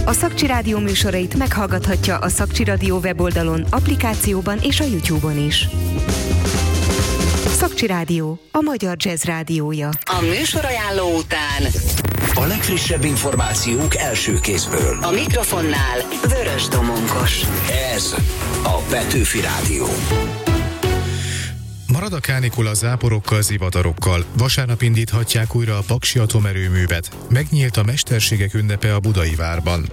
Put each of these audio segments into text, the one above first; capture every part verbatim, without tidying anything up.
A Szakcsi Rádió műsorait meghallgathatja a Szakcsi Rádió weboldalon, applikációban és a YouTube-on is. Szakcsi Rádió, a magyar jazz rádiója. A műsorajánló után a legfrissebb információk első kézből. A mikrofonnál Vörös Domonkos. Ez a Petőfi Rádió. Marad a kánikula záporokkal, zivatarokkal. Vasárnap indíthatják újra a Paksi atomerőművet. Megnyílt a mesterségek ünnepe a Budai Várban.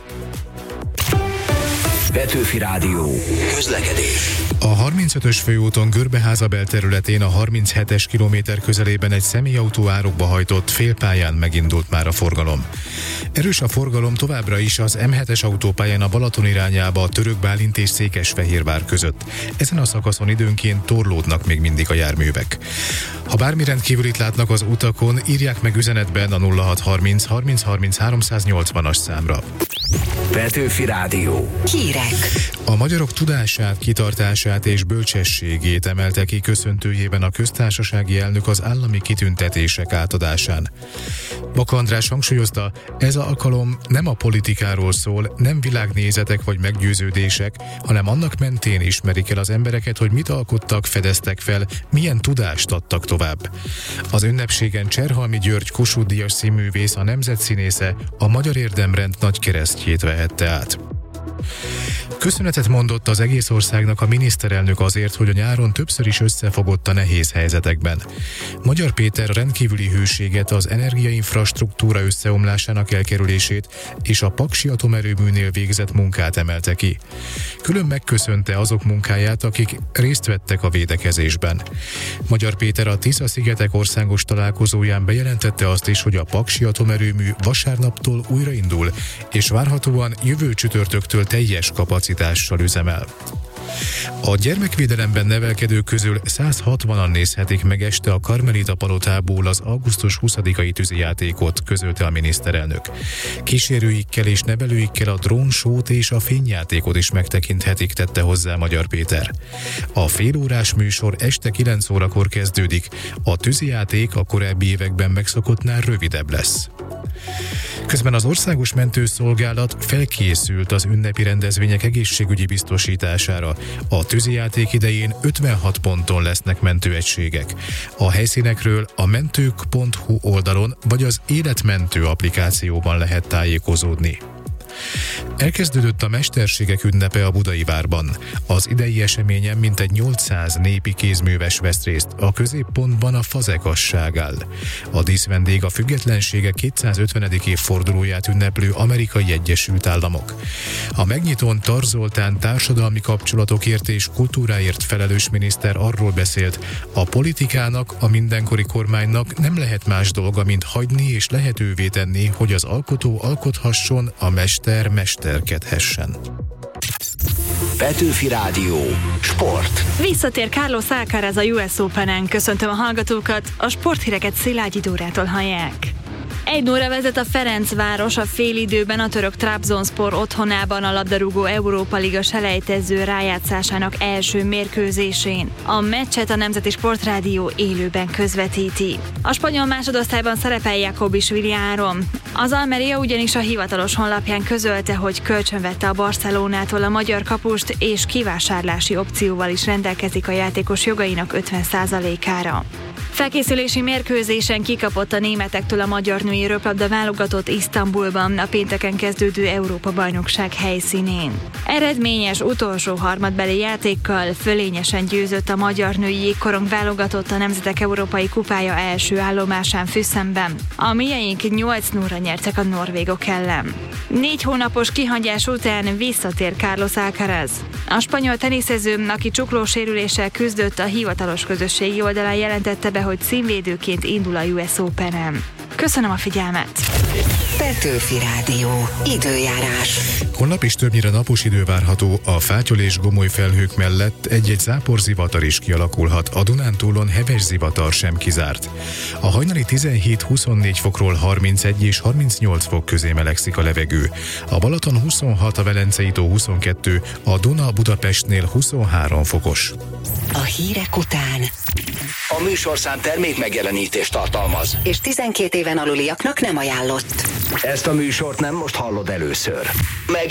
Petőfi Rádió. Közlekedés. A harmincötös főúton Görbeházabel területén a harminchetes kilométer közelében egy személyautó árokba hajtott, félpályán megindult már a forgalom. Erős a forgalom továbbra is az em hetes autópályán a Balaton irányába a Török Bálint és Székesfehérvár között. Ezen a szakaszon időnként torlódnak még mindig a járművek. Ha bármi rendkívülit látnak az utakon, írják meg üzenetben a nulla hat harminc harminc harminc háromszáznyolcvanas számra. Petőfi Rádió. Hírek. A magyarok tudását, kitartását és bölcsességét emelte ki köszöntőjében a köztársasági elnök az állami kitüntetések átadásán. Baka András hangsúlyozta, ez az alkalom nem a politikáról szól, nem világnézetek vagy meggyőződések, hanem annak mentén ismerik el az embereket, hogy mit alkottak, fedeztek fel, milyen tudást adtak tovább. Az ünnepségen Cserhalmi György Kossuth-díjas színművész, a nemzetszínésze a Magyar Érdemrend nagy keresztjét vehette át. Köszönetet mondott az egész országnak a miniszterelnök azért, hogy a nyáron többször is összefogott a nehéz helyzetekben. Magyar Péter rendkívüli hőséget, az energiainfrastruktúra összeomlásának elkerülését és a Paksi atomerőműnél végzett munkát emelte ki. Külön megköszönte azok munkáját, akik részt vettek a védekezésben. Magyar Péter a Tisza-szigetek országos találkozóján bejelentette azt is, hogy a Paksi atomerőmű vasárnaptól újraindul, és várhatóan jövő csütörtöktől teljes kapacitással üzemel. A gyermekvédelemben nevelkedők közül száz hatvanan nézhetik meg este a Karmelita palotából az augusztus huszadikai tűzijátékot, közölte a miniszterelnök. Kísérőikkel és nevelőikkel a drónsót és a fényjátékot is megtekinthetik, tette hozzá Magyar Péter. A félórás műsor este kilenc órakor kezdődik, a tűzijáték a korábbi években megszokottnál rövidebb lesz. Közben az Országos Mentőszolgálat felkészült az ünnepi rendezvények egészségügyi biztosítására. A tűzijáték idején ötvenhat ponton lesznek mentőegységek. A helyszínekről a mentők pont hu oldalon vagy az Életmentő applikációban lehet tájékozódni. Elkezdődött a mesterségek ünnepe a Budai Várban. Az idei eseményen mintegy nyolcszáz népi kézműves vesz részt, a középpontban a fazekasság áll. A díszvendég a függetlensége kétszázötvenedik évfordulóját ünneplő Amerikai Egyesült Államok. A megnyitón Tar Zoltán társadalmi kapcsolatokért és kultúráért felelős miniszter arról beszélt, a politikának, a mindenkori kormánynak nem lehet más dolga, mint hagyni és lehetővé tenni, hogy az alkotó alkothasson, a mester mesterkedhessen. Petőfi Rádió. Sport. Visszatér Carlos Alcaraz a U S Openen. Köszöntöm a hallgatókat, a sporthíreket Szilágyi Dórától hallják. Egy nullra vezet a Ferencváros a félidőben a török Trabzonspor otthonában a labdarúgó Európa Liga selejtező rájátszásának első mérkőzésén. A meccset a Nemzeti Sportrádió élőben közvetíti. A spanyol másodosztályban szerepel Jakobisvili Áron. Az Almeria ugyanis a hivatalos honlapján közölte, hogy kölcsönvette a Barcelonától a magyar kapust, és kivásárlási opcióval is rendelkezik a játékos jogainak ötven százalékára. Felkészülési mérkőzésen kikapott a németektől a magyar női röplabda válogatott Isztambulban a pénteken kezdődő Európa-bajnokság helyszínén. Eredményes utolsó harmadbeli játékkal fölényesen győzött a magyar női jégkorong válogatott a Nemzetek Európai Kupája első állomásán Füssenben. A mieink nyolc nullra nyertek a norvégok ellen. Négy hónapos kihagyás után visszatér Carlos Alcaraz. A spanyol teniszező, aki csuklósérüléssel küzdött, a hivatalos közösségi oldalán jelentette be, hogy színvédőként indul a U S Openen. Köszönöm a figyelmet! Petőfi Rádió. Időjárás. Holnap is többnyire napos idő várható, a fátyol és gomoly felhők mellett egy-egy záporzivatar is kialakulhat, a Dunántúlon heves zivatar sem kizárt. A hajnali tizenhét-huszonnégy fokról harmincegy és harmincnyolc fok közé melegszik a levegő. A Balaton huszonhat, a Velencei tó huszonkettő, a Duna Budapestnél huszonhárom fokos. A hírek után A műsorszám termék megjelenítést tartalmaz, és tizenkét éven aluliaknak nem ajánlott. előtt. Ezt a műsort nem most hallod először. Meg